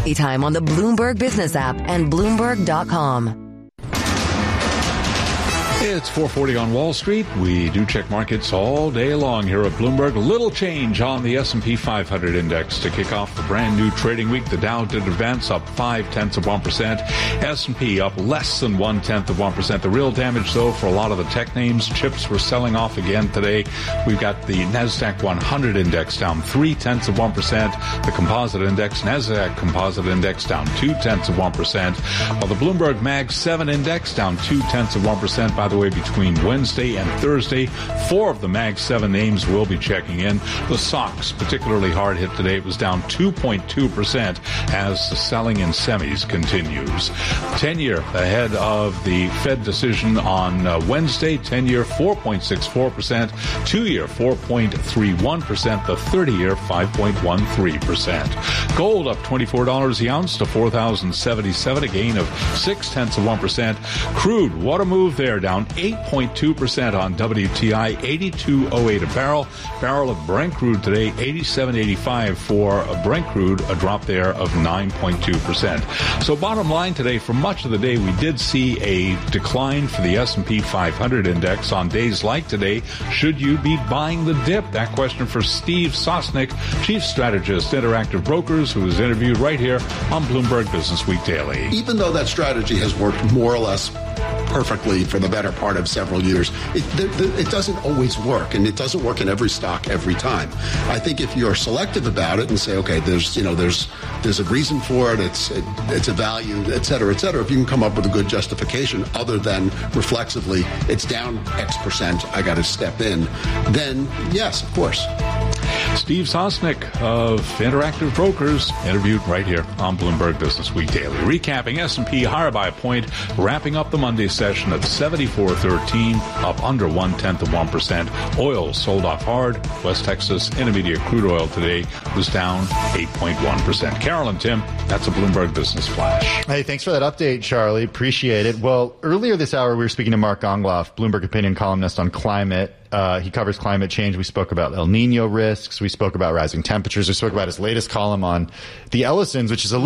Anytime on the Bloomberg Business app and Bloomberg.com. It's 4:40 on Wall Street. We do check markets all day long here at Bloomberg. Little change on the S&P 500 index to kick off the brand new trading week. The Dow did advance up 0.5%. S&P up less than 0.1%. The real damage, though, for a lot of the tech names, chips were selling off again today. We've got the NASDAQ 100 index down 0.3%. The composite index, NASDAQ composite index, down 0.2%. While the Bloomberg Mag 7 index down 0.2%. By the way, between Wednesday and Thursday, 4 of the Mag 7 names will be checking in. The SOX, particularly hard hit today, it was down 2.2% as the selling in semis continues. 10-year ahead of the Fed decision on Wednesday, 10-year 4.64%, 2-year 4.31%, the 30-year 5.13%. Gold up $24 the ounce to $4,077, a gain of 0.6%. Crude, what a move there, down 8.2% on WTI, 82.08 a barrel. Barrel of Brent crude today, 87.85 for Brent crude, a drop there of 9.2%. So bottom line today, for much of the day, we did see a decline for the S&P 500 index. On days like today, should you be buying the dip? That question for Steve Sosnick, Chief Strategist, Interactive Brokers, who was interviewed right here on Bloomberg Business Week Daily. Even though that strategy has worked more or less perfectly for the better part of several years, it doesn't always work, and it doesn't work in every stock every time. I think if you're selective about it and say, okay, there's a reason for it, it's a value, et cetera, if you can come up with a good justification other than reflexively, it's down X%, I got to step in, then yes, of course. Steve Sosnick of Interactive Brokers, interviewed right here on Bloomberg Business Week Daily. Recapping, S&P higher by a point, wrapping up the Monday session at 74.13, up under 0.1%. Oil sold off hard. West Texas Intermediate crude oil today was down 8.1%. Carol and Tim, that's a Bloomberg Business Flash. Hey, thanks for that update, Charlie. Appreciate it. Well, earlier this hour, we were speaking to Mark Gongloff, Bloomberg opinion columnist on climate. He covers climate change. We spoke about El Nino risks. We spoke about rising temperatures. We spoke about his latest column on the Ellisons, which is a